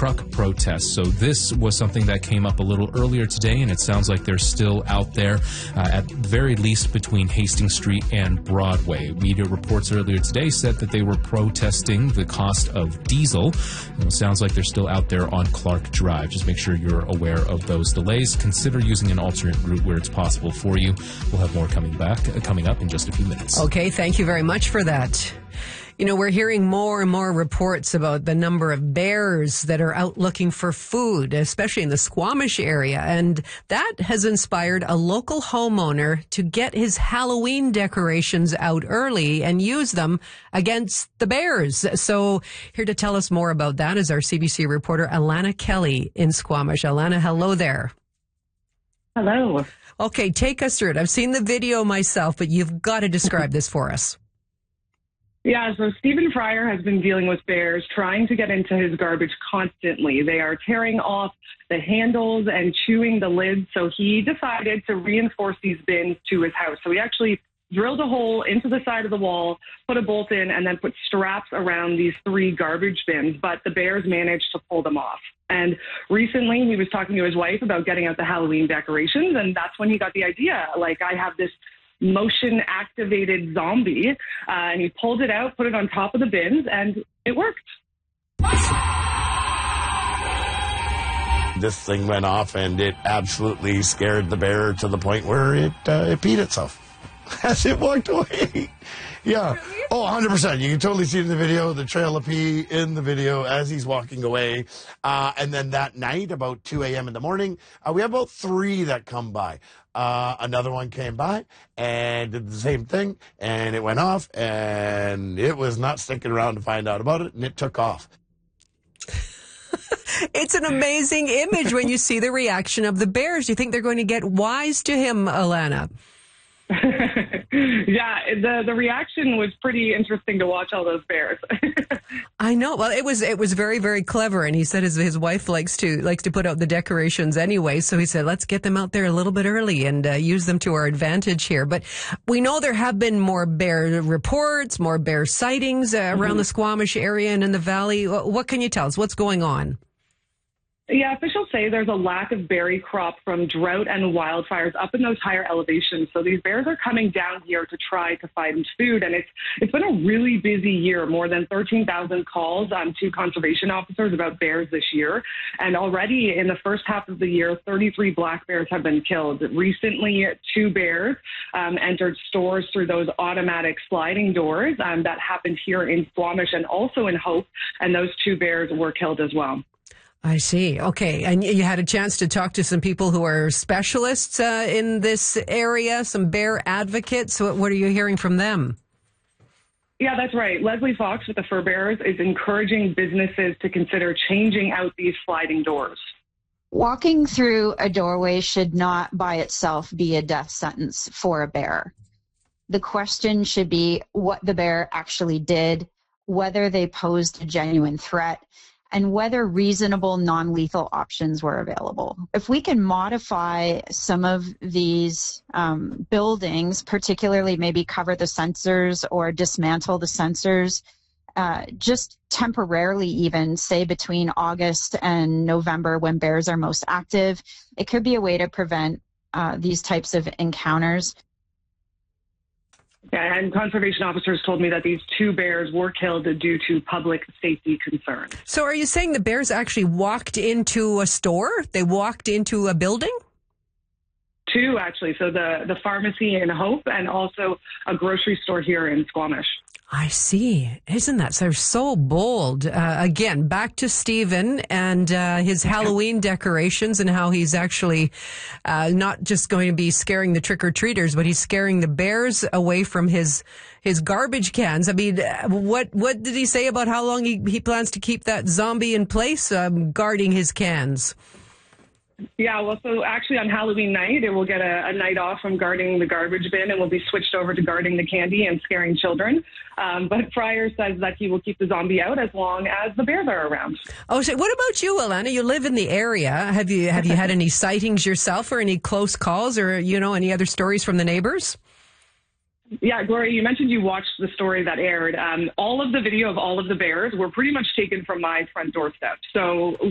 truck protests. So this was something that came up a little earlier today, and it sounds like they're still out there, at the very least between Hastings Street and Broadway. Media reports earlier today said that they were protesting the cost of diesel. And it sounds like they're still out there on Clark Drive. Just make sure you're aware of those delays. Consider using an alternate route where it's possible for you. We'll have more coming up in just a few minutes. Okay, thank you very much for that. You know, we're hearing more and more reports about the number of bears that are out looking for food, especially in the Squamish area. And that has inspired a local homeowner to get his Halloween decorations out early and use them against the bears. So here to tell us more about that is our CBC reporter, Alana Kelly in Squamish. Alana, hello there. Hello. Okay, take us through it. I've seen the video myself, but you've got to describe this for us. Yeah, so Stephen Fryer has been dealing with bears trying to get into his garbage constantly. They are tearing off the handles and chewing the lids, so he decided to reinforce these bins to his house. So he actually drilled a hole into the side of the wall, put a bolt in, and then put straps around these 3 garbage bins, but the bears managed to pull them off. And recently he was talking to his wife about getting out the Halloween decorations, and that's when he got the idea. Like, I have this motion-activated zombie, and he pulled it out, put it on top of the bins, and it worked. This thing went off, and it absolutely scared the bear to the point where it peed itself as it walked away. Yeah. Oh, 100%. You can totally see it in the video, the trail of pee in the video as he's walking away. And then that night, about 2 a.m. in the morning, we have about 3 that come by. Another one came by and did the same thing, and it went off, and it was not sticking around to find out about it, and it took off. It's an amazing image when you see the reaction of the bears. Do you think they're going to get wise to him, Alana? Yeah, the reaction was pretty interesting to watch all those bears. I know. Well, it was very, very clever. And he said his wife likes to put out the decorations anyway. So he said, let's get them out there a little bit early and use them to our advantage here. But we know there have been more bear reports, more bear sightings around the Squamish area and in the valley. What can you tell us? What's going on? Yeah, officials say there's a lack of berry crop from drought and wildfires up in those higher elevations. So these bears are coming down here to try to find food. And it's been a really busy year, more than 13,000 calls to conservation officers about bears this year. And already in the first half of the year, 33 black bears have been killed. Recently, 2 bears entered stores through those automatic sliding doors that happened here in Squamish and also in Hope. And those 2 bears were killed as well. I see. Okay. And you had a chance to talk to some people who are specialists in this area, some bear advocates. What are you hearing from them? Yeah, that's right. Leslie Fox with the Fur Bearers is encouraging businesses to consider changing out these sliding doors. Walking through a doorway should not by itself be a death sentence for a bear. The question should be what the bear actually did, whether they posed a genuine threat, and whether reasonable non-lethal options were available. If we can modify some of these buildings, particularly maybe cover the sensors or dismantle the sensors, just temporarily even, say between August and November when bears are most active, it could be a way to prevent these types of encounters. Yeah, and conservation officers told me that these 2 bears were killed due to public safety concerns. So are you saying the bears actually walked into a store? They walked into a building? 2, actually. So the pharmacy in Hope and also a grocery store here in Squamish. I see. Isn't that so bold? Again, back to Stephen and his Halloween decorations and how he's actually not just going to be scaring the trick-or-treaters, but he's scaring the bears away from his garbage cans. I mean, what did he say about how long he plans to keep that zombie in place, guarding his cans? Yeah, well, so actually on Halloween night, it will get a night off from guarding the garbage bin and will be switched over to guarding the candy and scaring children. But Fryer says that he will keep the zombie out as long as the bears are around. Oh, so what about you, Alana? You live in the area. Have you had any sightings yourself or any close calls or, any other stories from the neighbors? Yeah, Gloria, you mentioned you watched the story that aired. All of the video of all of the bears were pretty much taken from my front doorstep. So